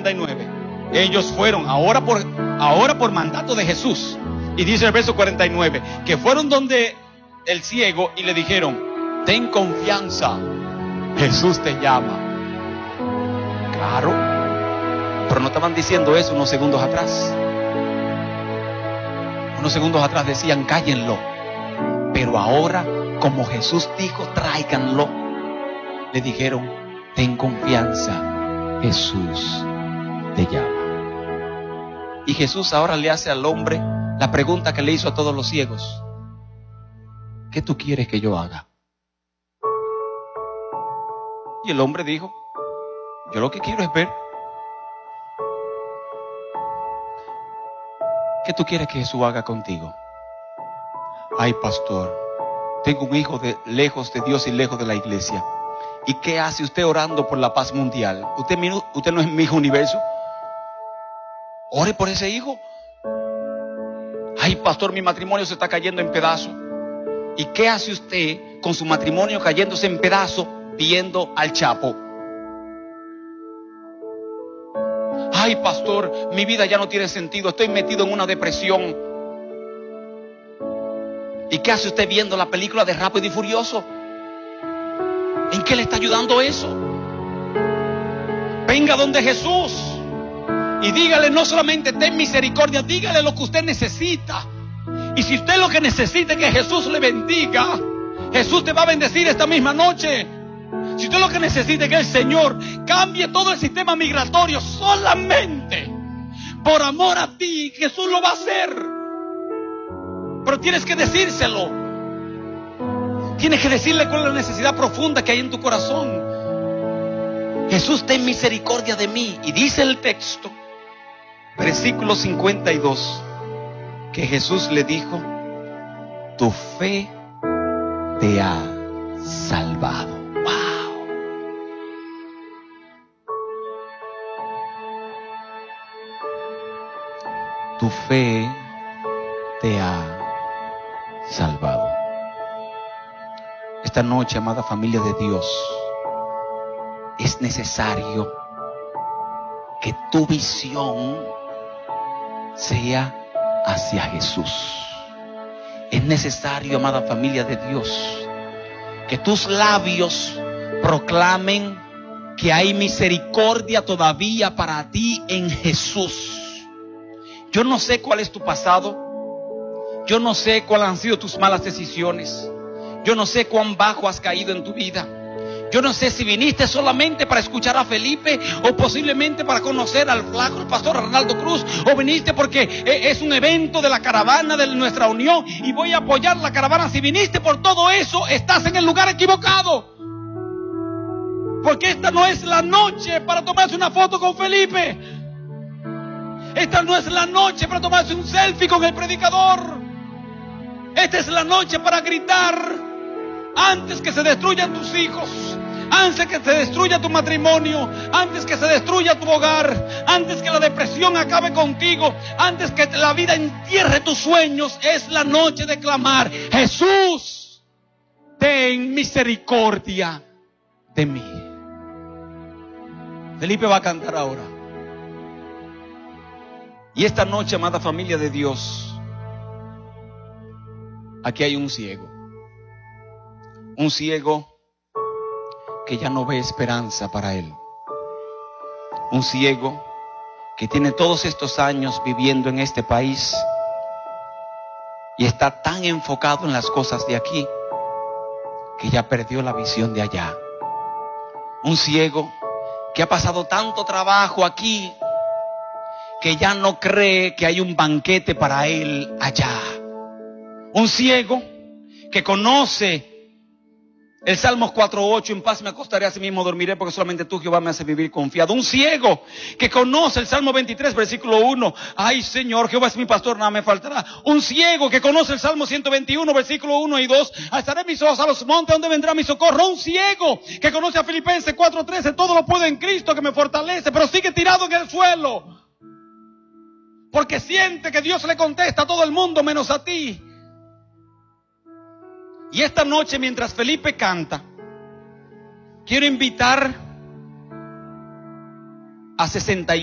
49. Ellos fueron ahora por mandato de Jesús. Y dice el verso 49 que fueron donde el ciego y le dijeron: ten confianza, Jesús te llama. Claro, pero no estaban diciendo eso unos segundos atrás. Unos segundos atrás decían: cállenlo. Pero ahora, como Jesús dijo, tráiganlo, le dijeron: ten confianza, Jesús te llama. Y Jesús ahora le hace al hombre la pregunta que le hizo a todos los ciegos: ¿qué tú quieres que yo haga? Y el hombre dijo: yo lo que quiero es ver. ¿Qué tú quieres que Jesús haga contigo? Ay, pastor, tengo un hijo lejos de Dios y lejos de la iglesia. ¿Y qué hace usted orando por la paz mundial? ¿Usted no es mi hijo universo? Ore por ese hijo. Ay, pastor, mi matrimonio se está cayendo en pedazos. ¿Y qué hace usted con su matrimonio cayéndose en pedazos viendo al Chapo? Ay, pastor, mi vida ya no tiene sentido, estoy metido en una depresión. ¿Y qué hace usted viendo la película de Rápido y Furioso? ¿En qué le está ayudando eso? Venga donde Jesús y dígale no solamente ten misericordia, dígale lo que usted necesita. Y si usted lo que necesita es que Jesús le bendiga, Jesús te va a bendecir esta misma noche. Si usted lo que necesita es que el Señor cambie todo el sistema migratorio solamente por amor a ti, Jesús lo va a hacer. Pero tienes que decírselo. Tienes que decirle cuál es la necesidad profunda que hay en tu corazón. Jesús, ten misericordia de mí. Y dice el texto, versículo 52, que Jesús le dijo: tu fe te ha salvado. ¡Wow! Tu fe te ha salvado. Esta noche, amada familia de Dios, es necesario que tu visión sea hacia Jesús. Es necesario, amada familia de Dios, que tus labios proclamen que hay misericordia todavía para ti en Jesús. Yo no sé cuál es tu pasado. Yo no sé cuáles han sido tus malas decisiones. Yo no sé cuán bajo has caído en tu vida. Yo no sé si viniste solamente para escuchar a Felipe, o posiblemente para conocer al flaco, el pastor Arnaldo Cruz, o viniste porque es un evento de la caravana de nuestra unión y voy a apoyar la caravana. Si viniste por todo eso, estás en el lugar equivocado. Porque esta no es la noche para tomarse una foto con Felipe. Esta no es la noche para tomarse un selfie con el predicador. Esta es la noche para gritar antes que se destruyan tus hijos, antes que se destruya tu matrimonio, antes que se destruya tu hogar, antes que la depresión acabe contigo, antes que la vida entierre tus sueños. Es la noche de clamar: Jesús, ten misericordia de mí. Felipe va a cantar ahora. Y esta noche, amada familia de Dios, aquí hay un ciego. Un ciego que ya no ve esperanza para él. Un ciego que tiene todos estos años viviendo en este país y está tan enfocado en las cosas de aquí que ya perdió la visión de allá. Un ciego que ha pasado tanto trabajo aquí que ya no cree que hay un banquete para él allá. Un ciego que conoce el Salmos 4:8, en paz me acostaré, así mismo dormiré, porque solamente tú, Jehová, me hace vivir confiado. Un ciego que conoce el Salmo 23, versículo 1. Ay, Señor, Jehová es mi pastor, nada me faltará. Un ciego que conoce el Salmo 121, versículo 1 y 2. Alzaré mis ojos a los montes, ¿dónde vendrá mi socorro? Un ciego que conoce a Filipenses 4:13, todo lo puedo en Cristo que me fortalece, pero sigue tirado en el suelo, porque siente que Dios le contesta a todo el mundo menos a ti. Y esta noche, mientras Felipe canta, quiero invitar a 61